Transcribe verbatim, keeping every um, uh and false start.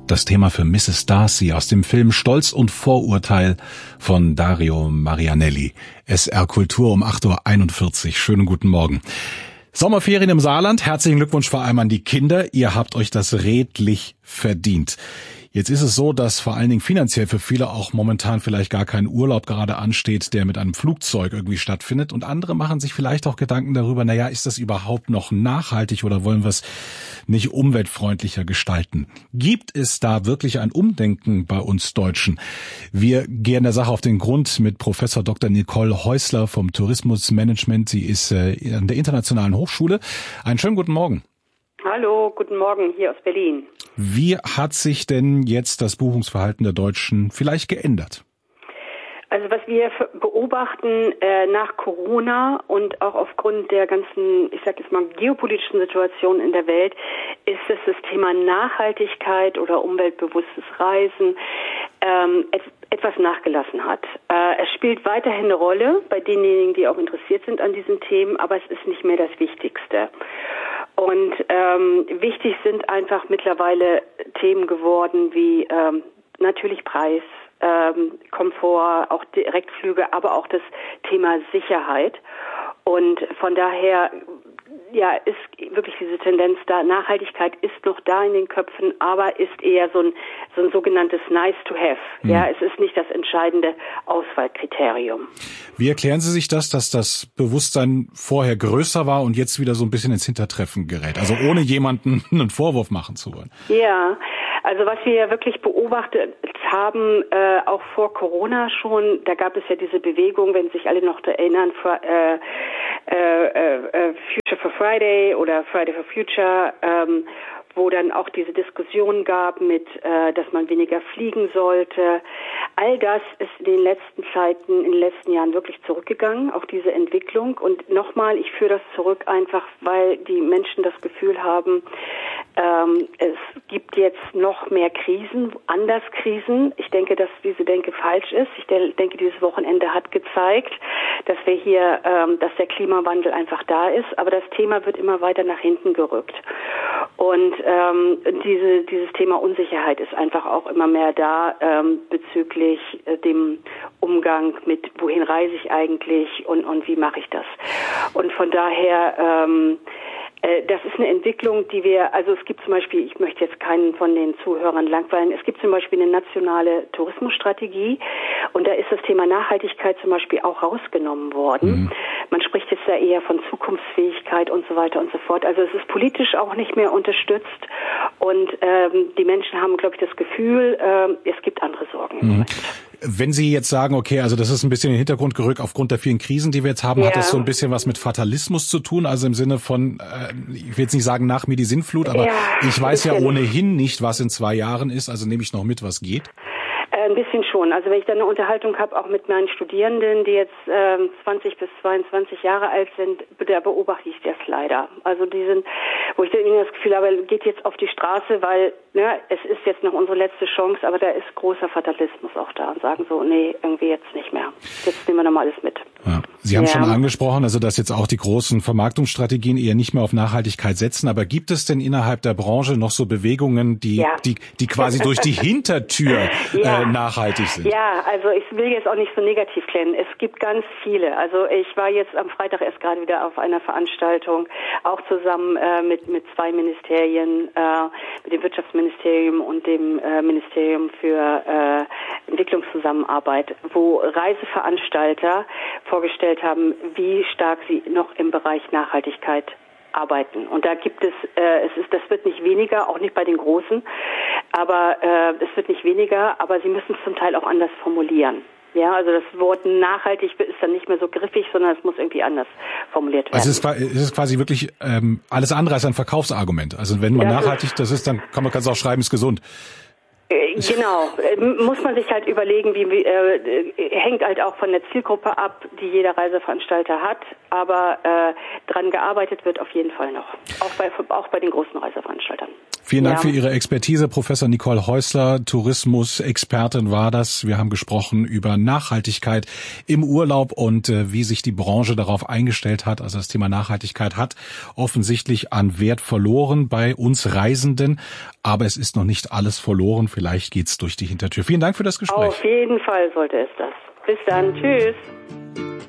Das Thema für Misses Darcy aus dem Film Stolz und Vorurteil von Dario Marianelli. S R Kultur um acht Uhr einundvierzig. Schönen guten Morgen. Sommerferien im Saarland. Herzlichen Glückwunsch vor allem an die Kinder. Ihr habt euch das redlich verdient. Jetzt ist es so, dass vor allen Dingen finanziell für viele auch momentan vielleicht gar kein Urlaub gerade ansteht, der mit einem Flugzeug irgendwie stattfindet. Und andere machen sich vielleicht auch Gedanken darüber, naja, ist das überhaupt noch nachhaltig oder wollen wir es nicht umweltfreundlicher gestalten? Gibt es da wirklich ein Umdenken bei uns Deutschen? Wir gehen der Sache auf den Grund mit Professor Doktor Nicole Häusler vom Tourismusmanagement. Sie ist äh, an der Internationalen Hochschule. Einen schönen guten Morgen. Hallo, guten Morgen hier aus Berlin. Wie hat sich denn jetzt das Buchungsverhalten der Deutschen vielleicht geändert? Also was wir beobachten äh, nach Corona und auch aufgrund der ganzen, ich sage jetzt mal, geopolitischen Situation in der Welt, ist, dass das Thema Nachhaltigkeit oder umweltbewusstes Reisen ähm, et- etwas nachgelassen hat. Äh, es spielt weiterhin eine Rolle bei denjenigen, die auch interessiert sind an diesen Themen, aber es ist nicht mehr das Wichtigste. Und ähm, wichtig sind einfach mittlerweile Themen geworden wie ähm, natürlich Preis, ähm, Komfort, auch Direktflüge, aber auch das Thema Sicherheit. Und von daher ja, ist wirklich diese Tendenz da. Nachhaltigkeit ist noch da in den Köpfen, aber ist eher so ein, so ein sogenanntes Nice to have. Mhm. Ja, es ist nicht das entscheidende Auswahlkriterium. Wie erklären Sie sich das, dass das Bewusstsein vorher größer war und jetzt wieder so ein bisschen ins Hintertreffen gerät? Also ohne jemanden einen Vorwurf machen zu wollen. Ja, also was wir ja wirklich beobachtet haben, äh, auch vor Corona schon, da gab es ja diese Bewegung, wenn sich alle noch erinnern, für, äh, äh, äh, Future for Friday oder Friday for Future, ähm, wo dann auch diese Diskussion gab mit, äh, dass man weniger fliegen sollte. All das ist in den letzten Zeiten, in den letzten Jahren wirklich zurückgegangen, auch diese Entwicklung. Und nochmal, ich führe das zurück einfach, weil die Menschen das Gefühl haben, ähm, es gibt jetzt noch mehr Krisen, anders Krisen. Ich denke, dass diese Denke falsch ist. Ich denke, dieses Wochenende hat gezeigt, dass wir hier, ähm, dass der Klimawandel einfach da ist. Aber das Thema wird immer weiter nach hinten gerückt. Und ähm, diese, dieses Thema Unsicherheit ist einfach auch immer mehr da ähm, bezüglich äh, dem Umgang mit, wohin reise ich eigentlich und, und wie mache ich das. Und von daher, ähm, äh, das ist eine Entwicklung, die wir, also es gibt zum Beispiel, ich möchte jetzt keinen von den Zuhörern langweilen, es gibt zum Beispiel eine nationale Tourismusstrategie und da ist das Thema Nachhaltigkeit zum Beispiel auch rausgenommen worden. Mhm. Man spricht jetzt da eher von Zukunftsfähigkeit und so weiter und so fort. Also es ist politisch auch nicht mehr unterstützt und ähm, die Menschen haben, glaube ich, das Gefühl, ähm, es gibt andere Sorgen im Moment. Wenn Sie jetzt sagen, okay, also das ist ein bisschen in den Hintergrund gerückt aufgrund der vielen Krisen, die wir jetzt haben, ja. Hat das so ein bisschen was mit Fatalismus zu tun? Also im Sinne von, äh, ich will jetzt nicht sagen, nach mir die Sinnflut, aber ja, ich weiß ja ohnehin nicht, was in zwei Jahren ist, also nehme ich noch mit, was geht. Ein bisschen schon. Also wenn ich dann eine Unterhaltung habe, auch mit meinen Studierenden, die jetzt ähm, zwanzig bis zweiundzwanzig Jahre alt sind, da beobachte ich das leider. Also die sind, wo ich dann irgendwie das Gefühl habe, geht jetzt auf die Straße, weil ne, es ist jetzt noch unsere letzte Chance, aber da ist großer Fatalismus auch da und sagen so, nee, irgendwie jetzt nicht mehr. Jetzt nehmen wir nochmal alles mit. Ja. Sie haben ja. schon angesprochen, also dass jetzt auch die großen Vermarktungsstrategien eher nicht mehr auf Nachhaltigkeit setzen. Aber gibt es denn innerhalb der Branche noch so Bewegungen, die ja. die, die quasi durch die Hintertür ja. äh, nachhaltig sind? Ja, also ich will jetzt auch nicht so negativ klingen. Es gibt ganz viele. Also ich war jetzt am Freitag erst gerade wieder auf einer Veranstaltung, auch zusammen äh, mit mit zwei Ministerien, äh, mit dem Wirtschaftsministerium und dem äh, Ministerium für äh, Entwicklungszusammenarbeit, wo Reiseveranstalter vorgestellt haben, wie stark sie noch im Bereich Nachhaltigkeit arbeiten. Und da gibt es, äh, es ist, das wird nicht weniger, auch nicht bei den Großen, aber äh, es wird nicht weniger, aber sie müssen es zum Teil auch anders formulieren. Ja, also das Wort nachhaltig ist dann nicht mehr so griffig, sondern es muss irgendwie anders formuliert werden. Also es ist, es ist quasi wirklich ähm, alles andere als ein Verkaufsargument. Also wenn man das nachhaltig ist, das ist, dann kann man ganz auch schreiben, ist gesund. Genau, muss man sich halt überlegen, wie, wie äh, hängt halt auch von der Zielgruppe ab, die jeder Reiseveranstalter hat, aber äh, dran gearbeitet wird auf jeden Fall noch, auch bei, auch bei den großen Reiseveranstaltern. Vielen Dank ja. für Ihre Expertise. Professor Nicole Häusler, Tourismusexpertin war das. Wir haben gesprochen über Nachhaltigkeit im Urlaub und äh, wie sich die Branche darauf eingestellt hat. Also das Thema Nachhaltigkeit hat offensichtlich an Wert verloren bei uns Reisenden. Aber es ist noch nicht alles verloren. Vielleicht geht's durch die Hintertür. Vielen Dank für das Gespräch. Auf jeden Fall sollte es das. Bis dann. Tschüss.